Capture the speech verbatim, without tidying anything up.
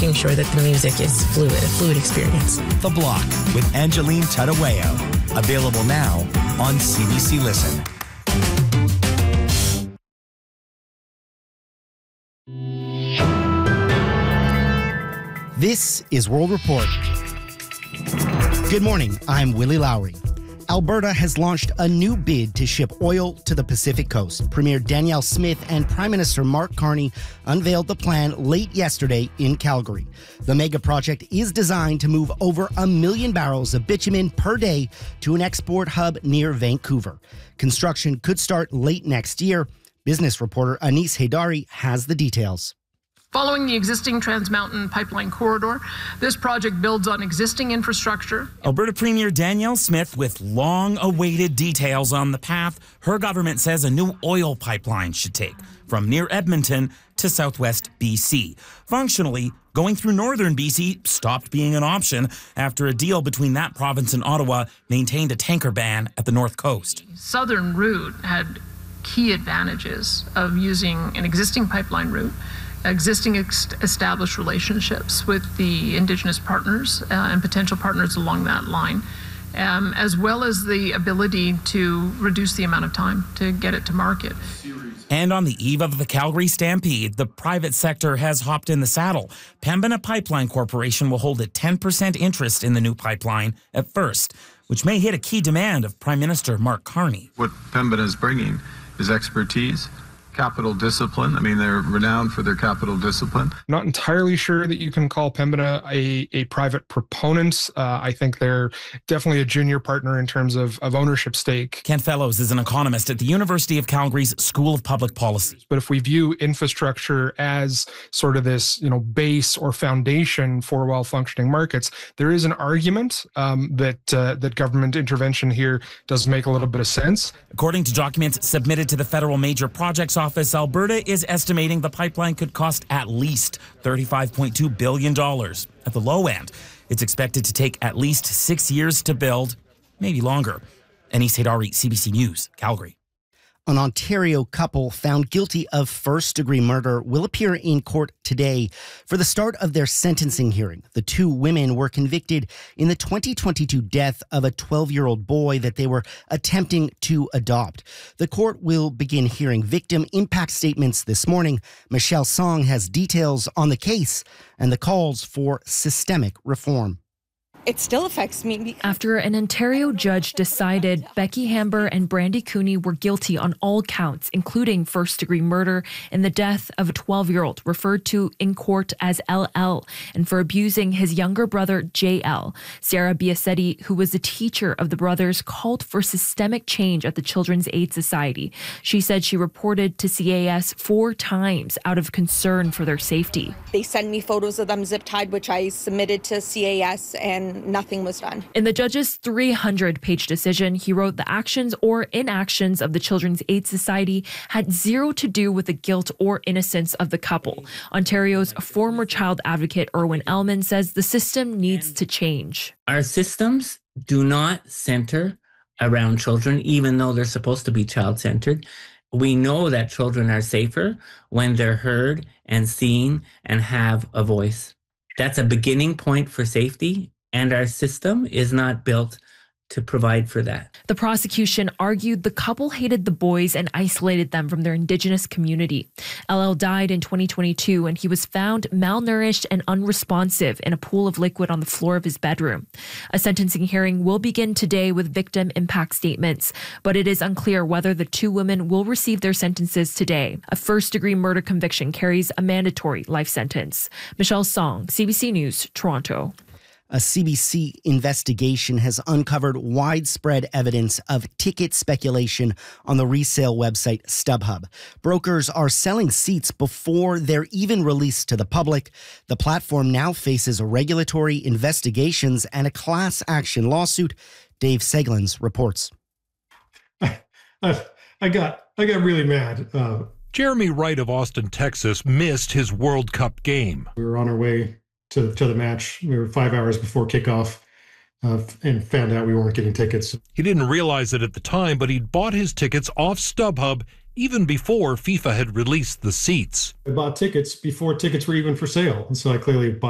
making sure that the music is fluid, a fluid experience. The Block with Angeline Tadaweo. Available now on C B C Listen. This is World Report. Good morning, I'm Willie Lowry. Alberta has launched a new bid to ship oil to the Pacific Coast. Premier Danielle Smith and Prime Minister Mark Carney unveiled the plan late yesterday in Calgary. The mega project is designed to move over a million barrels of bitumen per day to an export hub near Vancouver. Construction could start late next year. Business reporter Anis Haidari has the details. Following the existing Trans Mountain pipeline corridor, this project builds on existing infrastructure. Alberta Premier Danielle Smith with long-awaited details on the path her government says a new oil pipeline should take from near Edmonton to southwest B C. Functionally, going through northern B C stopped being an option after a deal between that province and Ottawa maintained a tanker ban at the north coast. Southern route had key advantages of using an existing pipeline route, existing ex- established relationships with the Indigenous partners uh, and potential partners along that line, um, as well as the ability to reduce the amount of time to get it to market. And on the eve of the Calgary Stampede, the private sector has hopped in the saddle. Pembina Pipeline Corporation will hold a ten percent interest in the new pipeline at first, which may hit a key demand of Prime Minister Mark Carney. What Pembina is bringing is expertise, capital discipline. I mean, they're renowned for their capital discipline. Not entirely sure that you can call Pembina a, a private proponent. Uh, I think they're definitely a junior partner in terms of, of ownership stake. Ken Fellows is an economist at the University of Calgary's School of Public Policy. But if we view infrastructure as sort of this, you know, base or foundation for well-functioning markets, there is an argument um, that uh, that government intervention here does make a little bit of sense. According to documents submitted to the Federal Major Projects Office, Alberta is estimating the pipeline could cost at least thirty-five point two billion dollars. At the low end, it's expected to take at least six years to build, maybe longer. Anis Haidari, C B C News, Calgary. An Ontario couple found guilty of first-degree murder will appear in court today for the start of their sentencing hearing. The two women were convicted in the twenty twenty-two death of a twelve-year-old boy that they were attempting to adopt. The court will begin hearing victim impact statements this morning. Michelle Song has details on the case and the calls for systemic reform. It still affects me. After an Ontario judge decided Becky Hamber and Brandy Cooney were guilty on all counts, including first-degree murder and the death of a twelve-year-old, referred to in court as L L, and for abusing his younger brother, J L. Sarah Biasetti, who was a teacher of the brothers, called for systemic change at the Children's Aid Society. She said she reported to C A S four times out of concern for their safety. They sent me photos of them zip-tied, which I submitted to C A S, and nothing was done. In the judge's three hundred page decision, he wrote the actions or inactions of the Children's Aid Society had zero to do with the guilt or innocence of the couple. Ontario's former child advocate Irwin Ellman says the system needs to change. Our systems do not center around children, even though they're supposed to be child-centered. We know that children are safer when they're heard and seen and have a voice. That's a beginning point for safety. And our system is not built to provide for that. The prosecution argued the couple hated the boys and isolated them from their Indigenous community. L L died in twenty twenty-two, and he was found malnourished and unresponsive in a pool of liquid on the floor of his bedroom. A sentencing hearing will begin today with victim impact statements, but it is unclear whether the two women will receive their sentences today. A first-degree murder conviction carries a mandatory life sentence. Michelle Song, C B C News, Toronto. A C B C investigation has uncovered widespread evidence of ticket speculation on the resale website StubHub. Brokers are selling seats before they're even released to the public. The platform now faces regulatory investigations and a class action lawsuit. Dave Seglins reports. I, I got I got really mad. Uh, Jeremy Wright of Austin, Texas, missed his World Cup game. We were on our way to, to the match. We were five hours before kickoff uh, and found out we weren't getting tickets. He didn't realize it at the time, but he'd bought his tickets off StubHub even before FIFA had released the seats. I bought tickets before tickets were even for sale, and so I clearly bought